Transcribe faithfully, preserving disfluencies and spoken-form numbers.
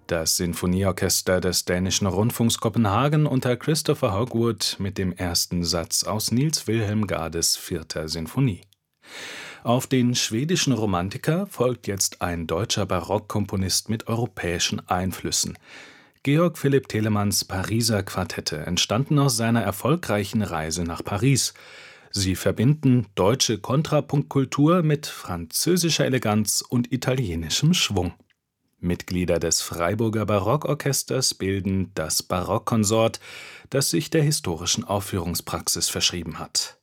Das Sinfonieorchester des Dänischen Rundfunks Kopenhagen unter Christopher Hogwood mit dem ersten Satz aus Niels Wilhelm Gades vierter Sinfonie. Auf den schwedischen Romantiker folgt jetzt ein deutscher Barockkomponist mit europäischen Einflüssen. Georg Philipp Telemanns Pariser Quartette entstanden aus seiner erfolgreichen Reise nach Paris. Sie verbinden deutsche Kontrapunktkultur mit französischer Eleganz und italienischem Schwung. Mitglieder des Freiburger Barockorchesters bilden das Barockkonsort, das sich der historischen Aufführungspraxis verschrieben hat.